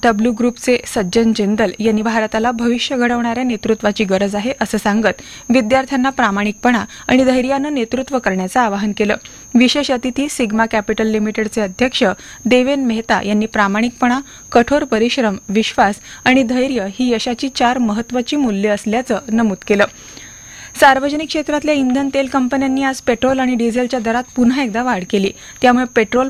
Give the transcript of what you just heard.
JSW ग्रुपचे सज्जन जिंदल यांनी भारताला भविष्य घडवणाऱ्या नेतृत्वाची गरज आहे असं सांगत विद्यार्थ्यांना प्रामाणिकपणा आणि धैर्यानं नेतृत्व करण्याचं आवाहन केलं. विशेष अतिथी सिग्मा कॅपिटल लिमिटेडचे अध्यक्ष देवेन मेहता यांनी प्रामाणिकपणा, कठोर परिश्रम, विश्वास आणि धैर्य ही यशाची 4 महत्त्वाची मूल्ये असल्याचं नमूद केलं. सार्वजनिक क्षेत्रातल्या इंधन तेल कंपन्यांनी आज पेट्रोल आणि डिझेलच्या दरात पुन्हा एकदा वाढ केली. त्यामुळे पेट्रोल